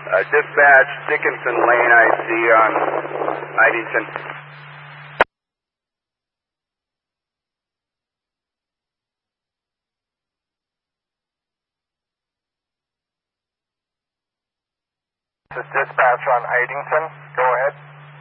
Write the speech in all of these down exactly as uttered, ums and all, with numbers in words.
Uh, dispatch, Dickinson Lane, I see on Idington. This is dispatch on Idington. Go ahead.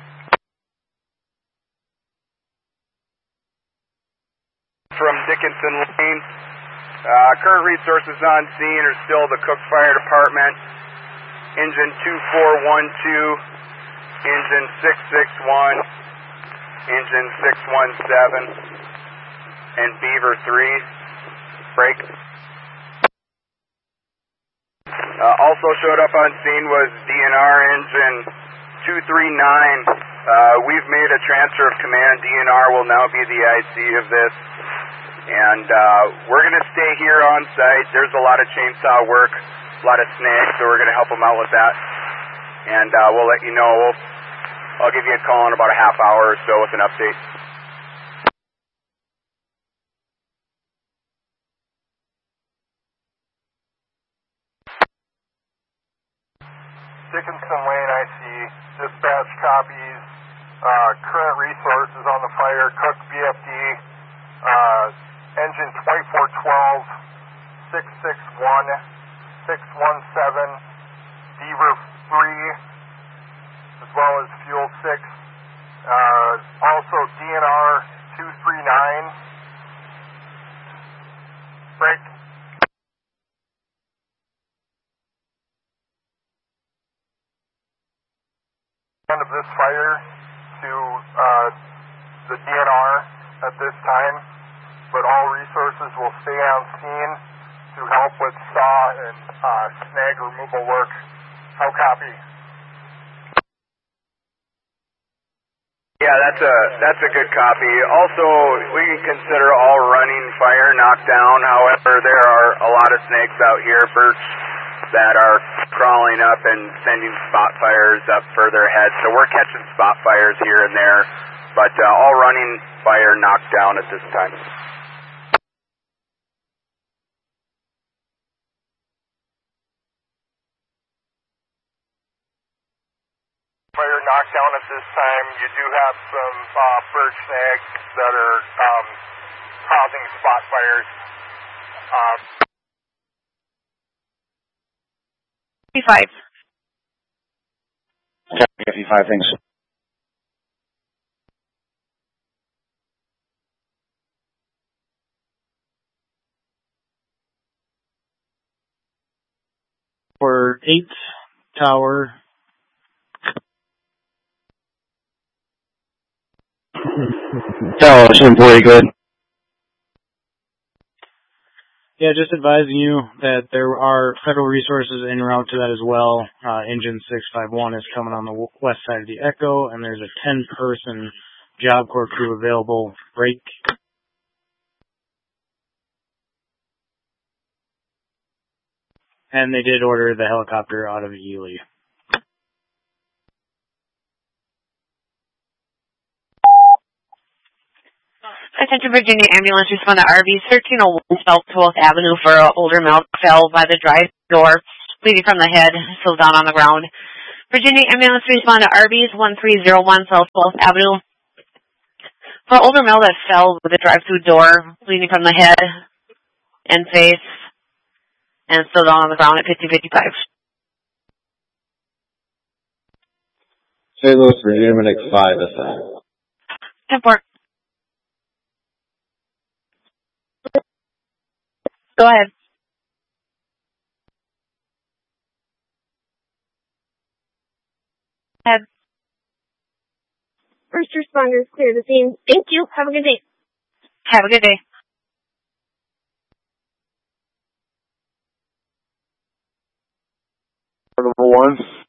From Dickinson Lane, uh, current resources on scene are still the Cook Fire Department, engine two four one two, engine six six one, engine six one seven, and Beaver three. Break. Uh, also showed up on scene was D N R engine two three nine. Uh, we've made a transfer of command. D N R will now be the I C of this. And uh, we're going to stay here on site. There's a lot of chainsaw work, a lot of snags, so we're going to help them out with that. And uh, we'll let you know. We'll, I'll give you a call in about a half hour or so with an update. Dickinson Lane, I see. Dispatch copies. Uh, current resources on the fire. Cook B F D. Uh, engine twenty-four twelve, six six one, six one seven, Beaver three, as well as Fuel six. Uh, also D N R two three nine. Break. End of this fire to uh, the D N R at this time, but all resources will stay on scene to help with saw and uh, snag removal work. How copy? Yeah, that's a that's a good copy. Also, we can consider all running fire knocked down. However, there are a lot of snakes out here, birch, that are crawling up and sending spot fires up further ahead. So we're catching spot fires here and there, but uh, all running fire knocked down at this time. Fire knocked down at this time. You do have some uh, birch snags that are um, causing spot fires. Um, fifty-five. fifty-five, thanks. For eight tower. Tower, seven forty, good. Yeah, just advising you that there are federal resources en route to that as well. Uh, engine six five one is coming on the w- west side of the Echo, and there's a ten-person Job Corps crew available. Break. And they did order the helicopter out of Ely. Attention Virginia ambulance respond to R V thirteen oh one South twelfth Avenue for an older male fell by the drive door, bleeding from the head, still down on the ground. Virginia ambulance respond to R Vs one three oh one South twelfth Avenue for an older male that fell with the drive-through door, bleeding from the head and face, and still down on the ground at fifty fifty-five. Saint Louis, Virginia, Minix five, S I. ten four. Go ahead. Go ahead. First responders clear the scene. Thank you. Have a good day. Have a good day. Number one.